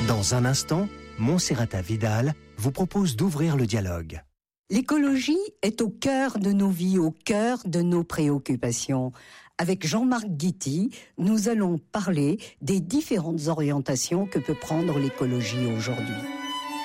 Dans un instant, Monserrata Vidal vous propose d'ouvrir le dialogue. L'écologie est au cœur de nos vies, au cœur de nos préoccupations. Avec Jean-Marc Guity, nous allons parler des différentes orientations que peut prendre l'écologie aujourd'hui.